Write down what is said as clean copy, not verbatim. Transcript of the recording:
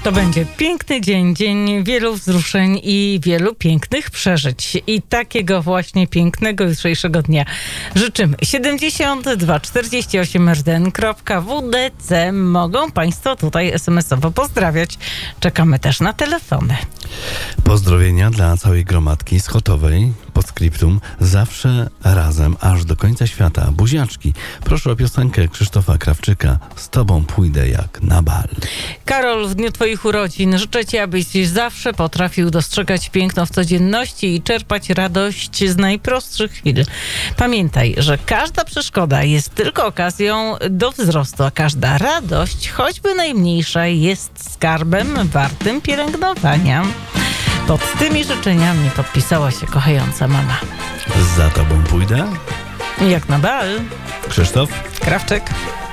To będzie piękny dzień, dzień wielu wzruszeń i wielu pięknych przeżyć. I takiego właśnie pięknego jutrzejszego dnia życzymy. 72 48 rden.wdc. Mogą Państwo tutaj SMS-owo pozdrawiać. Czekamy też na telefony. Pozdrowienia dla całej gromadki z Chotowej. Postscriptum. Zawsze razem, aż do końca świata. Buziaczki. Proszę o piosenkę Krzysztofa Krawczyka. Z tobą pójdę jak na bal. Karol, w dniu Twoich urodzin życzę Ci, abyś zawsze potrafił dostrzegać piękno w codzienności i czerpać radość z najprostszych chwil. Pamiętaj, że każda przeszkoda jest tylko okazją do wzrostu, a każda radość, choćby najmniejsza, jest skarbem wartym pielęgnowania. Pod tymi życzeniami podpisała się kochająca mama. Za tobą pójdę Jak na bal. Krzysztof Krawczyk.